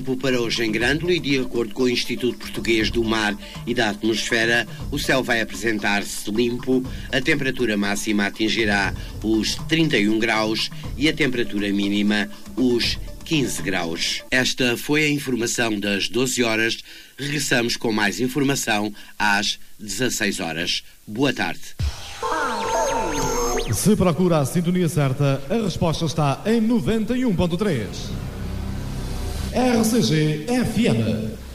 Para hoje em Grândola e de acordo com o Instituto Português do Mar e da Atmosfera, o céu vai apresentar-se limpo, a temperatura máxima atingirá os 31 graus e a temperatura mínima os 15 graus. Esta foi a informação das 12 horas. Regressamos com mais informação às 16 horas. Boa tarde. Se procura a sintonia certa, a resposta está em 91.3. RCG FM.